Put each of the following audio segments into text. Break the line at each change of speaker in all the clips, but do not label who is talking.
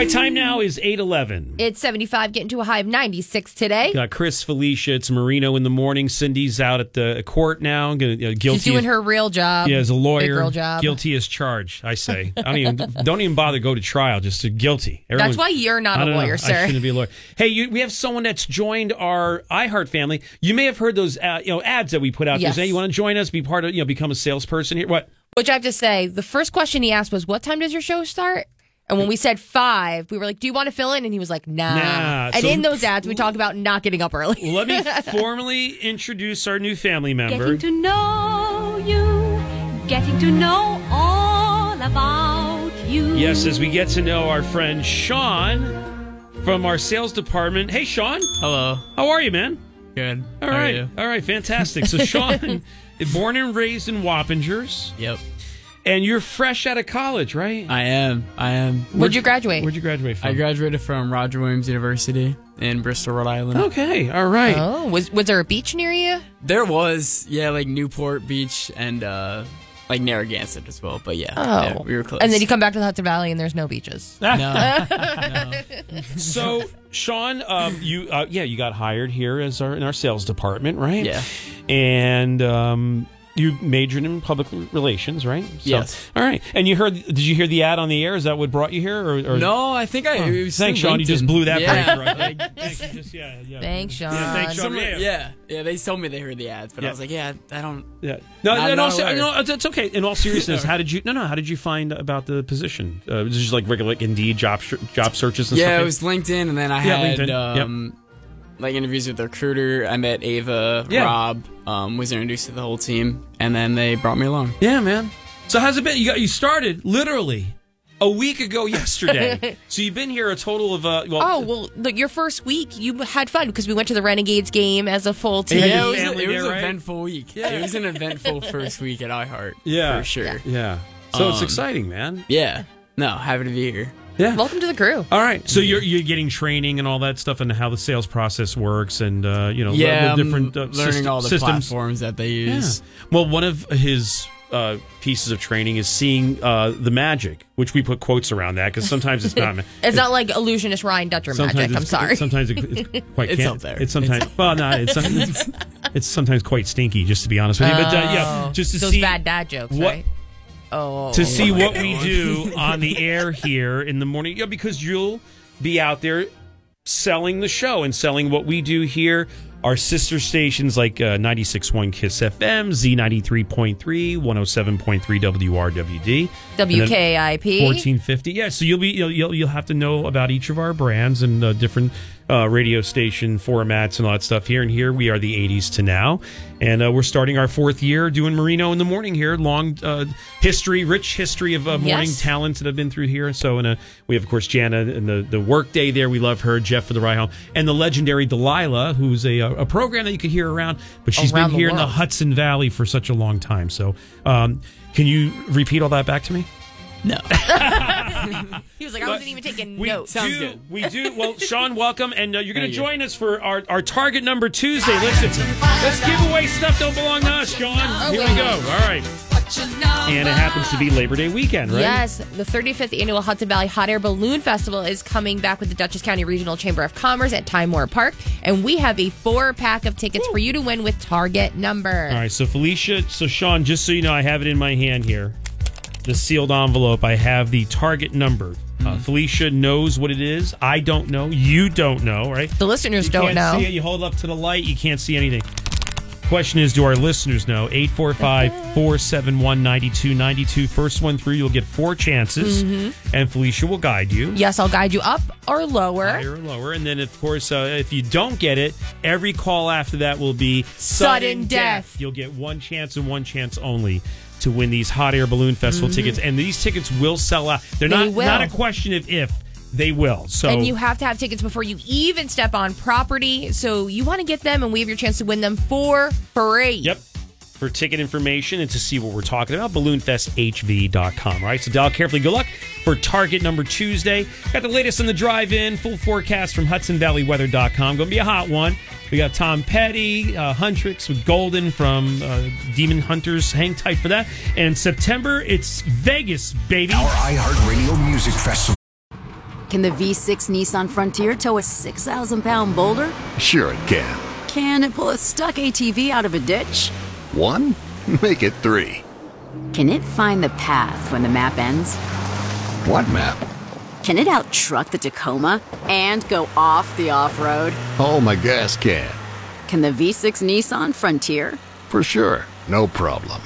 time now is 8:11.
It's 75, getting to a high of 96 today.
Got Chris, Felicia, it's Marino in the morning. Cindy's out at the court now. Guilty.
She's doing her real job.
Yeah, as a lawyer.
Big girl job.
Guilty as charged, I say. Don't even bother go to trial, just to guilty.
That's why you're not a lawyer, sir.
I shouldn't be a lawyer. Hey, we have someone that's joined our iHeart family. You may have heard those ads that we put out
Yes.
there. Say, you want to join us, be part of, become a salesperson here? What?
Which I have to say, the first question he asked was, what time does your show start? And when we said 5, we were like, do you want to fill in? And he was like, nah. And in those ads, we talk about not getting up early.
Let me formally introduce our new family member.
Getting to know you, getting to know all about you.
Yes, as we get to know our friend Sean from our sales department. Hey, Sean.
Hello.
How are you, man?
Good.
All right, fantastic. So Sean, born and raised in Wappingers.
Yep.
And you're fresh out of college, right?
I am.
Where'd you graduate?
Where'd you graduate from?
I graduated from Roger Williams University in Bristol, Rhode Island.
Okay, all right.
Oh, was there a beach near you?
There was, like Newport Beach and like Narragansett as well. But yeah, we were close.
And then you come back to the Hudson Valley and there's no beaches.
No.
So, Sean, you got hired here as in our sales department, right?
Yeah.
And you majored in public relations, right? So,
yes.
All right. And did you hear the ad on the air? Is that what brought you here? Or
No, I think it was
thanks, Sean.
LinkedIn.
You just blew that
yeah.
break right.
Thanks, Sean.
Yeah, thanks, Sean.
Yeah, they told me they heard the ads, but I was like, I don't.
Yeah.
No,
it's okay. In all seriousness, how did you find about the position? Was it just like regular Indeed job searches and stuff?
Yeah, it was LinkedIn, and then I had
LinkedIn.
like interviews with the recruiter. I met Ava, Rob, was introduced to the whole team, and then they brought me along.
Yeah, man. So how's it been? You started literally a week ago yesterday. So you've been here a total of
your first week you had fun because we went to the Renegades game as a full team.
Yeah, it was
family
an
there, right?
eventful week. Yeah. It was an eventful first week at iHeart.
Yeah,
for sure.
Yeah. So it's exciting, man.
Yeah. No, happy to be here.
Yeah.
Welcome to the crew.
All right. So you're getting training and all that stuff and how the sales process works and the different
learning all the
systems.
Platforms that they use.
Yeah. Well, one of his pieces of training is seeing the magic, which we put quotes around that because sometimes it's not.
It's not like illusionist Ryan Dutcher magic. I'm sorry.
Sometimes it's quite.
It's up there.
It's sometimes. It's sometimes quite stinky, just to be honest with you. But just to
those
see
bad dad jokes, right?
To see what we do on the air here in the morning. Yeah, because you'll be out there selling the show and selling what we do here. Our sister stations like 96.1 KISS FM, Z93.3, 107.3 WRWD,
WKIP,
1450. Yeah, so you'll have to know about each of our brands and different radio station formats and all that stuff here. And here we are the 80s to now. And we're starting our 4th year doing Marino in the morning here. Long rich history of morning talents that have been through here. So we have, of course, Jana and the work day there. We love her. Jeff for the ride home. And the legendary Delilah, who's a program that you could hear around. But she's been here in the Hudson Valley for such a long time. So can you repeat all that back to me?
No.
He was like, I wasn't even taking notes.
Sounds good.
We do. Well, Sean, welcome. And you're going to join us for our Target Number Tuesday. Let's give away stuff that don't belong to us, Sean. Here we go. All right. And it happens to be Labor Day weekend, right?
Yes. The 35th Annual Hudson Valley Hot Air Balloon Festival is coming back with the Dutchess County Regional Chamber of Commerce at Time Warner Park. And we have a 4-pack of tickets for you to win with Target Number.
All right. So, Sean, just so you know, I have it in my hand here. The sealed envelope. I have the Target Number. Felicia knows what it is. I don't know. You don't know, right?
The listeners don't know.
You can't see it. You hold it up to the light. You can't see anything. Question is, do our listeners know? 845-471-9292. First one through, you'll get 4 chances. Mm-hmm. And Felicia will guide you.
Yes, I'll guide you up or lower.
Higher or lower. And then, of course, if you don't get it, every call after that will be
sudden death.
You'll get 1 chance and 1 chance only to win these Hot Air Balloon Festival tickets. And these tickets will sell out. They're not a question of if. They will.
And you have to have tickets before you even step on property. So you want to get them, and we have your chance to win them for free.
Yep. For ticket information and to see what we're talking about, balloonfesthv.com. Right? So dial carefully. Good luck for Target Number Tuesday. Got the latest on the drive-in. Full forecast from HudsonValleyWeather.com. Going to be a hot one. We got Tom Petty, Huntrix with Golden from Demon Hunters. Hang tight for that. And September, it's Vegas, baby.
Our iHeartRadio Music Festival. Can the V6 Nissan Frontier tow a 6,000-pound boulder?
Sure it can.
Can it pull a stuck ATV out of a ditch?
1? Make it 3.
Can it find the path when the map ends?
What map?
Can it out-truck the Tacoma and go off the off-road?
Oh, my gas can.
Can the V6 Nissan Frontier?
For sure. No problem.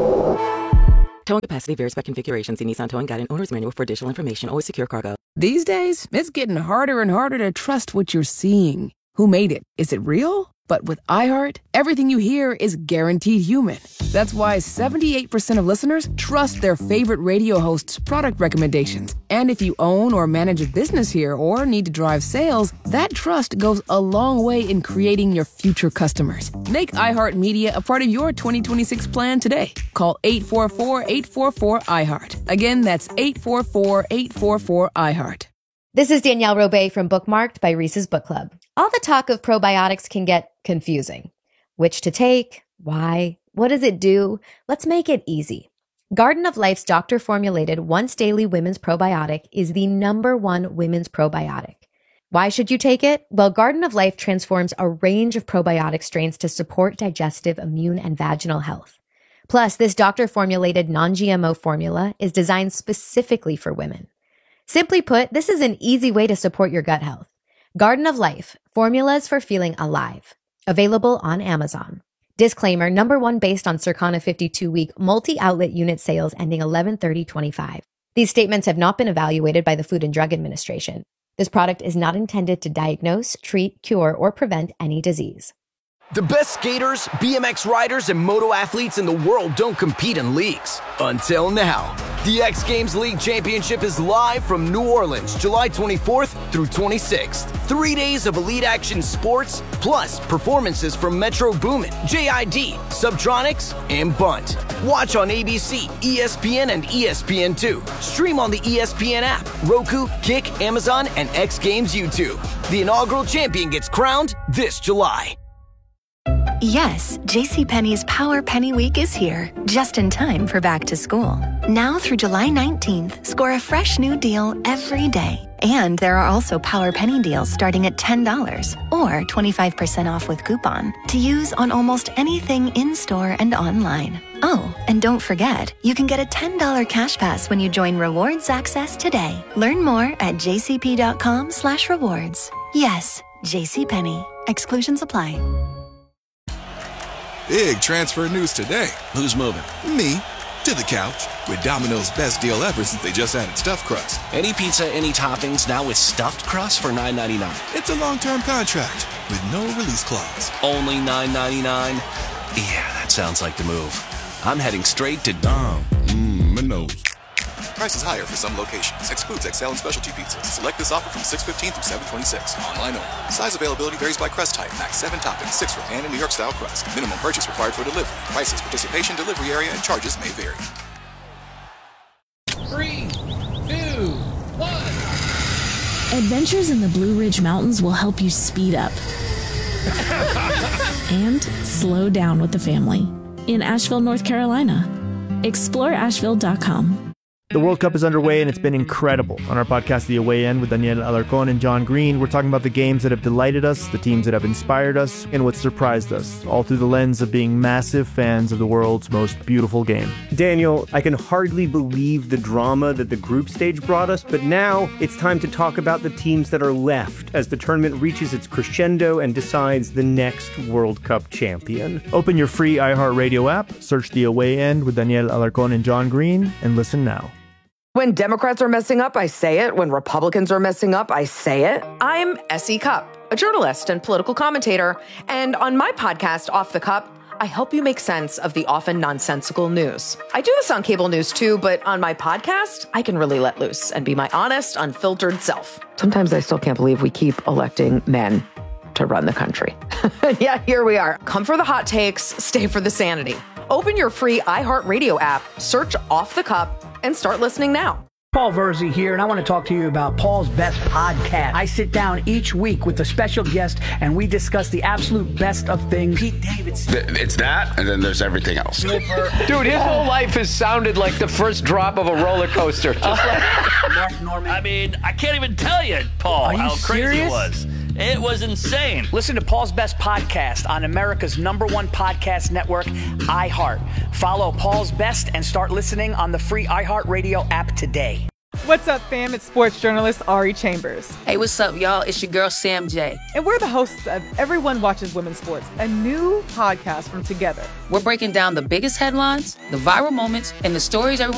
Towing capacity varies by configuration. See Nissan Towing Guide and Owner's Manual for additional information. Always secure cargo.
These days, it's getting harder and harder to trust what you're seeing. Who made it? Is it real? But with iHeart, everything you hear is guaranteed human. That's why 78% of listeners trust their favorite radio hosts' product recommendations. And if you own or manage a business here or need to drive sales, that trust goes a long way in creating your future customers. Make iHeartMedia a part of your 2026 plan today. Call 844-844-iHeart. Again, that's 844-844-iHeart.
This is Danielle Robay from Bookmarked by Reese's Book Club. All the talk of probiotics can get confusing. Which to take? Why? What does it do? Let's make it easy. Garden of Life's doctor-formulated once-daily women's probiotic is the #1 women's probiotic. Why should you take it? Well, Garden of Life transforms a range of probiotic strains to support digestive, immune, and vaginal health. Plus, this doctor-formulated non-GMO formula is designed specifically for women. Simply put, this is an easy way to support your gut health. Garden of Life, formulas for feeling alive. Available on Amazon. Disclaimer, #1 based on Circana 52-week multi-outlet unit sales ending 11/30/25. These statements have not been evaluated by the Food and Drug Administration. This product is not intended to diagnose, treat, cure, or prevent any disease.
The best skaters, BMX riders, and moto athletes in the world don't compete in leagues. Until now. The X Games League Championship is live from New Orleans, July 24th through 26th. 3 days of elite action sports, plus performances from Metro Boomin, JID, Subtronics, and Bunt. Watch on ABC, ESPN, and ESPN2. Stream on the ESPN app, Roku, Kick, Amazon, and X Games YouTube. The inaugural champion gets crowned this July.
Yes, JCPenney's Power Penny Week is here, just in time for back to school. Now through July 19th, score a fresh new deal every day. And there are also Power Penny deals starting at $10 or 25% off with coupon to use on almost anything in-store and online. Oh, and don't forget, you can get a $10 cash pass when you join Rewards Access today. Learn more at jcp.com/rewards. Yes, JCPenney. Exclusions apply.
Big transfer news today. Who's moving? Me. To the couch. With Domino's best deal ever since they just added stuffed crust.
Any pizza, any toppings, now with stuffed crust for $9.99.
It's a long-term contract with no release clause.
Only $9.99? Yeah, that sounds like the move. I'm heading straight to Domino's.
Prices higher for some locations. Excludes XL and specialty pizzas. Select this offer from 6/15 through 7/26. Online only. Size availability varies by crust type. Max 7 toppings, 6 for pan and New York style crust. Minimum purchase required for delivery. Prices, participation, delivery area, and charges may vary.
3, 2, 1.
Adventures in the Blue Ridge Mountains will help you speed up and slow down with the family in Asheville, North Carolina. Explore Asheville.com.
The World Cup is underway, and it's been incredible. On our podcast, The Away End, with Daniel Alarcón and John Green, we're talking about the games that have delighted us, the teams that have inspired us, and what surprised us, all through the lens of being massive fans of the world's most beautiful game.
Daniel, I can hardly believe the drama that the group stage brought us, but now it's time to talk about the teams that are left as the tournament reaches its crescendo and decides the next World Cup champion.
Open your free iHeartRadio app, search The Away End with Daniel Alarcón and John Green, and listen now.
When Democrats are messing up, I say it. When Republicans are messing up, I say it. I'm S.E. Cupp, a journalist and political commentator. And on my podcast, Off the Cup, I help you make sense of the often nonsensical news. I do this on cable news too, but on my podcast, I can really let loose and be my honest, unfiltered self. Sometimes I still can't believe we keep electing men to run the country. Yeah, here we are. Come for the hot takes, stay for the sanity. Open your free iHeartRadio app, search Off the Cup, and start listening now.
Paul Verzi here, and I want to talk to you about Paul's Best Podcast. I sit down each week with a special guest, and we discuss the absolute best of things. Pete Davidson.
It's that, and then there's everything else.
Dude, his whole life has sounded like the first drop of a roller coaster. Just like
Mark Norman.
I mean, I can't even tell you, Paul, how crazy
serious?
it was. It was insane.
Listen to Paul's Best Podcast on America's #1 podcast network, iHeart. Follow Paul's Best and start listening on the free iHeartRadio app today.
What's up, fam? It's sports journalist Ari Chambers.
Hey, what's up, y'all? It's your girl, Sam J.
And we're the hosts of Everyone Watches Women's Sports, a new podcast from Together.
We're breaking down the biggest headlines, the viral moments, and the stories everyone